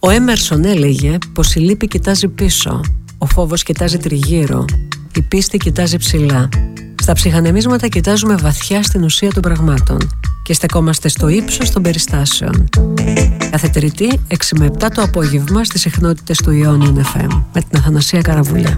Ο Έμερσον έλεγε πως η λύπη κοιτάζει πίσω, ο φόβος κοιτάζει τριγύρω, η πίστη κοιτάζει ψηλά. Στα ψυχανεμίσματα κοιτάζουμε βαθιά στην ουσία των πραγμάτων και στεκόμαστε στο ύψος των περιστάσεων. Κάθε Τρίτη, 6 με 7 το απόγευμα στις συχνότητες του Ionian FM με την Αθανασία Καραβουλιά.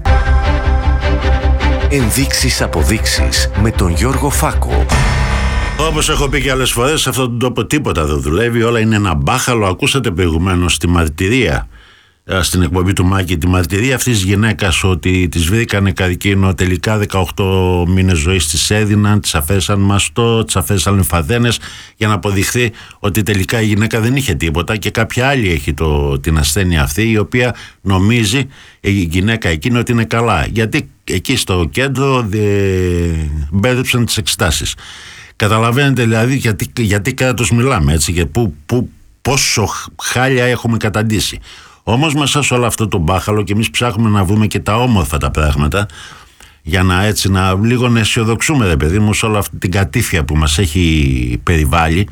Ενδείξεις αποδείξεις με τον Γιώργο Φάκο. Όπως έχω πει και άλλες φορές, σε αυτόν τον τόπο τίποτα δεν δουλεύει, όλα είναι ένα μπάχαλο. Ακούσατε προηγουμένως τη μαρτυρία στην εκπομπή του Μάκη, τη μαρτυρία αυτής της γυναίκας ότι της βρήκανε καρκίνο, τελικά 18 μήνες ζωής της έδιναν, της αφέσαν μαστό, της αφέσαν λυμφαδένες για να αποδειχθεί ότι τελικά η γυναίκα δεν είχε τίποτα και κάποια άλλη έχει την ασθένεια αυτή, η οποία νομίζει η γυναίκα εκείνη ότι είναι καλά, γιατί εκεί στο κέντρο μπέρδεψαν τις εξετάσεις. Καταλαβαίνετε δηλαδή γιατί κράτος μιλάμε, έτσι, και πόσο χάλια έχουμε καταντήσει. Όμως μέσα σε όλο αυτό το μπάχαλο, και εμείς ψάχνουμε να βρούμε και τα όμορφα τα πράγματα, για να λίγο να αισιοδοξούμε, ρε παιδί μου, σε όλη αυτή την κατήφια που μας έχει περιβάλει.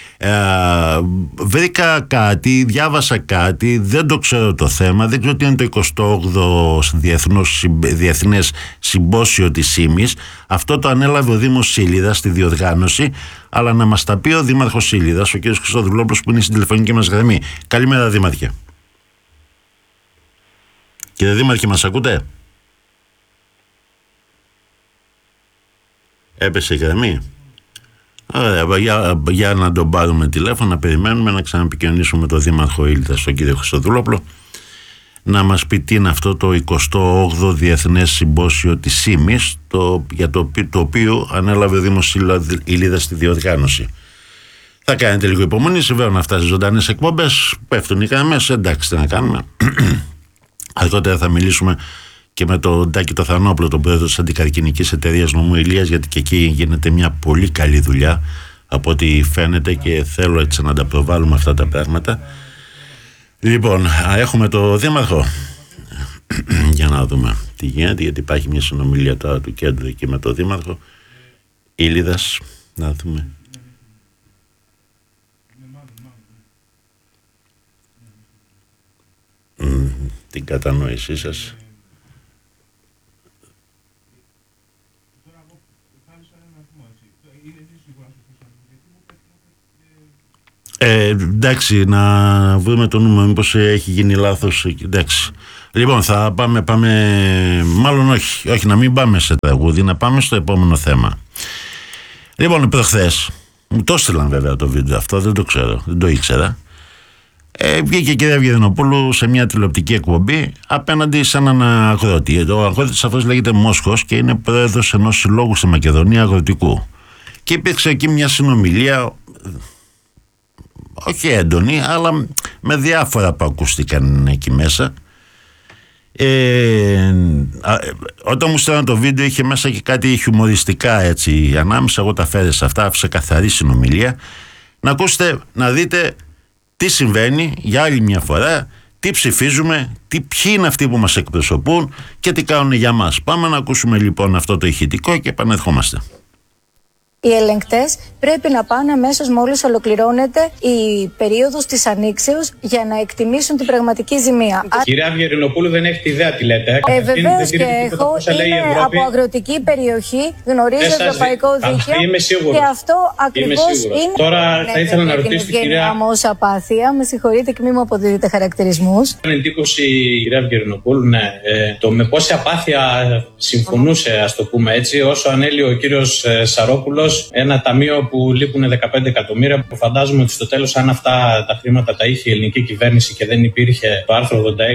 Βρήκα κάτι, διάβασα κάτι, δεν το ξέρω το θέμα, δεν ξέρω τι είναι το 28ο Διεθνές Συμπόσιο της Ήμης. Αυτό το ανέλαβε ο Δήμος Σίλιδας στη διοργάνωση, αλλά να μας τα πει ο Δήμαρχος Σίλιδας, ο κ. Χριστοδουλόπουλος, που είναι στην τηλεφωνική μας γραμμή. Καλημέρα, Δήμαρχε. Κύριε Δήμαρχε, μας ακούτε? Έπεσε η γραμμή. Ωραία, για να τον πάρουμε τηλέφωνο, να περιμένουμε να ξαναπικοινωνήσουμε με τον Δήμαρχο Ήλιθας, τον κύριο Χριστοδουλόπουλο, να μας πει τι είναι αυτό το 28ο Διεθνές Συμπόσιο της ΣΥΜΗΣ, για το οποίο ανέλαβε ο Δήμος Ήλιδας στη διοργάνωση. Θα κάνετε λίγο υπομονή, συμβαίνουν αυτά στις ζωντανές εκπομπές, πέφτουν οι γραμμές, εντάξει, τι να κάνουμε. Αργότερα θα μιλήσουμε και με τον Τάκη το Θανόπουλο, τον πρόεδρο της Αντικαρκινικής Εταιρείας Νομού Ηλίας, γιατί και εκεί γίνεται μια πολύ καλή δουλειά από ό,τι φαίνεται, και θέλω έτσι να τα προβάλλουμε αυτά τα πράγματα. Λοιπόν, έχουμε το Δήμαρχο. Για να δούμε τι γίνεται, γιατί υπάρχει μια συνομιλία τώρα του κέντρου εκεί με το Δήμαρχο Ήλιδας. Να δούμε. Την κατανόησή σας. Εντάξει, να βρούμε το νούμερο, μήπως έχει γίνει λάθος. Εντάξει. Λοιπόν, θα πάμε, μάλλον όχι, να μην πάμε σε τραγούδι, να πάμε στο επόμενο θέμα. Λοιπόν, προχθές, μου το έστειλαν βέβαια το βίντεο αυτό, δεν το ξέρω, δεν το ήξερα. Βγήκε η κυρία Ευγενοπούλου σε μια τηλεοπτική εκπομπή απέναντι σε έναν αγρότη. Ο αγρότης αυτός λέγεται Μόσχος και είναι πρόεδρος ενός συλλόγου στη Μακεδονία αγροτικού. Και υπήρξε εκεί μια συνομιλία, όχι έντονη, αλλά με διάφορα που ακούστηκαν εκεί μέσα. Όταν μου στέλναν το βίντεο είχε μέσα και κάτι χιουμοριστικά, έτσι, ανάμεσα, εγώ τα φέρεσα αυτά, άφησα καθαρή συνομιλία. Να ακούσετε, να δείτε τι συμβαίνει για άλλη μια φορά, τι ψηφίζουμε, ποιοι είναι αυτοί που μας εκπροσωπούν και τι κάνουν για μας. Πάμε να ακούσουμε λοιπόν αυτό το ηχητικό και επανερχόμαστε. Οι ελεγκτές πρέπει να πάνε αμέσως μόλις ολοκληρώνεται η περίοδος της ανοίξεως για να εκτιμήσουν την πραγματική ζημία. Κυρία Ευγενοπούλου, δεν έχετε ιδέα τι λέτε. Βεβαίως και έχω. Είμαι από αγροτική περιοχή, γνωρίζω ευρωπαϊκό δίκαιο. Είμαι σίγουρος. Και αυτό ακριβώς είναι. Τώρα θα ήθελα να ρωτήσω την κυρία. Ως απάθεια, με συγχωρείτε και μη μου αποδίδετε χαρακτηρισμούς. Έκανε εντύπωση η κυρία Ευγενοπούλου, ναι. Το με πόση απάθεια συμφωνούσε, ας το πούμε έτσι, όσο ανέλυε ο κύριος Σαρόπουλος ένα ταμείο που λείπουν 15 εκατομμύρια, που φαντάζομαι ότι στο τέλος, αν αυτά τα χρήματα τα είχε η ελληνική κυβέρνηση και δεν υπήρχε το άρθρο 86